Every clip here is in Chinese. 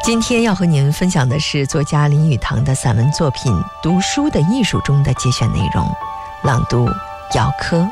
今天要和您分享的是作家林语堂的散文作品《读书的艺术》中的节选内容，朗读姚科。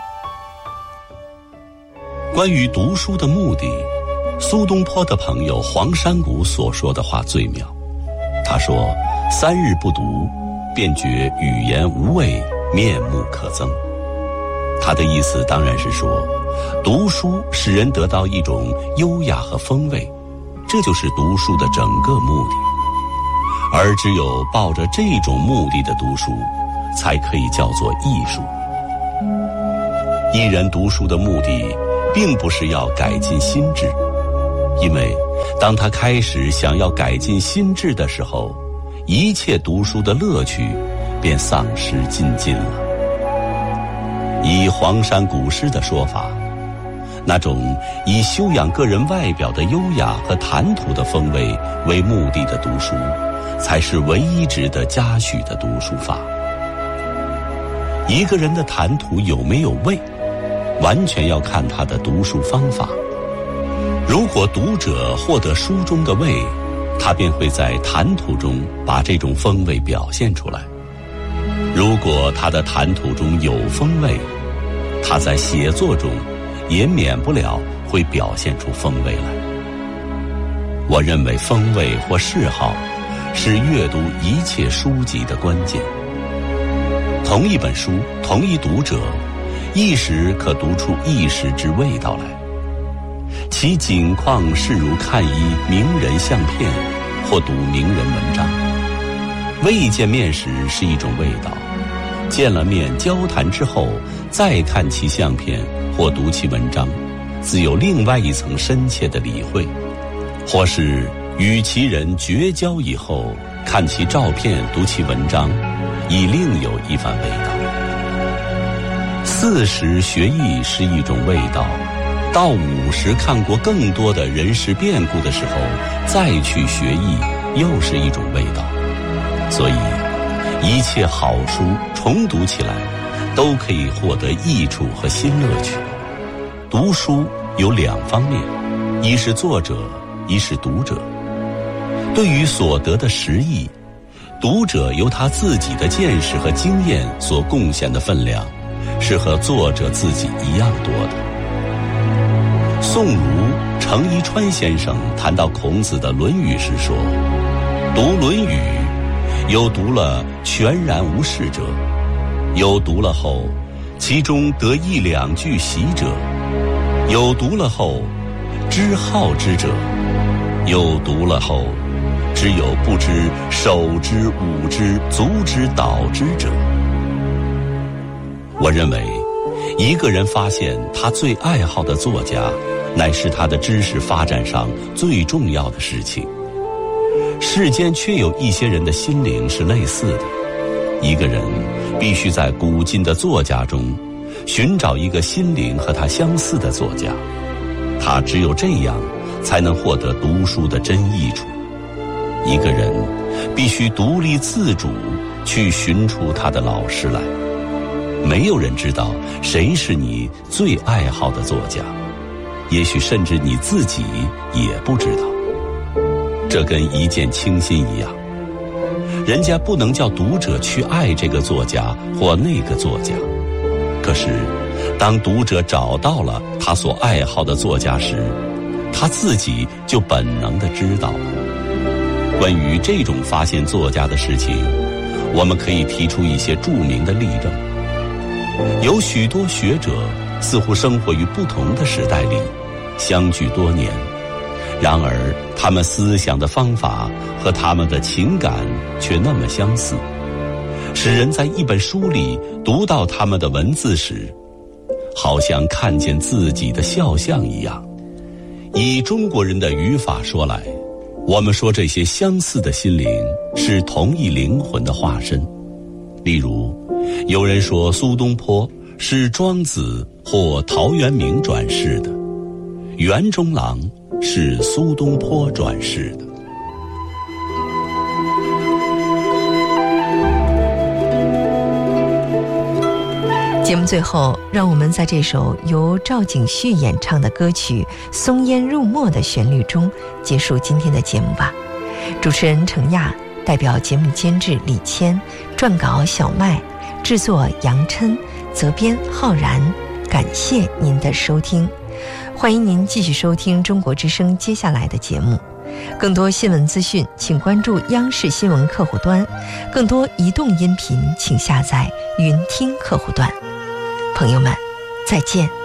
关于读书的目的，苏东坡的朋友黄山谷所说的话最妙。他说：“3日不读，便觉语言无味，面目可憎。”他的意思当然是说，读书使人得到一种优雅和风味，这就是读书的整个目的。而只有抱着这种目的的读书，才可以叫做艺术。一人读书的目的并不是要改进心智，因为当他开始想要改进心智的时候，一切读书的乐趣便丧失尽尽了。以黄山古诗的说法，那种以修养个人外表的优雅和谈吐的风味为目的的读书，才是唯一值得嘉许的读书法。一个人的谈吐有没有味，完全要看他的读书方法。如果读者获得书中的味，他便会在谈吐中把这种风味表现出来。如果他的谈吐中有风味，他在写作中也免不了会表现出风味来。我认为风味或嗜好是阅读一切书籍的关键。同一本书，同一读者，一时可读出一时之味道来。其景况是如看一名人相片或读名人文章。未见面时是一种味道，见了面交谈之后，再看其相片或读其文章，自有另外一层深切的理会。或是与其人绝交以后，看其照片读其文章，已另有一番味道。40学艺是一种味道，到50看过更多的人事变故的时候，再去学艺又是一种味道。所以一切好书重读起来都可以获得益处和新乐趣。读书有2方面，一是作者，一是读者。对于所得的实益，读者由他自己的见识和经验所贡献的分量，是和作者自己一样多的。宋儒程一川先生谈到孔子的《论语》时说，读《论语》，有读了全然无事者，有读了后其中得1、2句习者，有读了后知好之者，有读了后只有不知手之舞之足之蹈之者。我认为一个人发现他最爱好的作家，乃是他的知识发展上最重要的事情。世间却有一些人的心灵是类似的，一个人必须在古今的作家中寻找一个心灵和他相似的作家，他只有这样才能获得读书的真益处。一个人必须独立自主去寻出他的老师来。没有人知道谁是你最爱好的作家，也许甚至你自己也不知道。这跟一见倾心一样，人家不能叫读者去爱这个作家或那个作家，可是当读者找到了他所爱好的作家时，他自己就本能地知道了。关于这种发现作家的事情，我们可以提出一些著名的例证。有许多学者似乎生活于不同的时代里，相距多年，然而他们思想的方法和他们的情感却那么相似，使人在一本书里读到他们的文字时，好像看见自己的肖像一样。以中国人的语法说来，我们说这些相似的心灵是同一灵魂的化身。例如，有人说苏东坡是庄子或陶渊明转世的，袁中郎是苏东坡转世的。 节目最后，让我们在这首由赵景旭演唱的歌曲《松烟入墨》的旋律中结束今天的节目吧。 主持人程亚，代表节目监制李谦，撰稿小麦，制作杨琛，责编浩然。感谢您的收听，欢迎您继续收听中国之声接下来的节目。更多新闻资讯请关注央视新闻客户端，更多移动音频请下载云听客户端。朋友们，再见。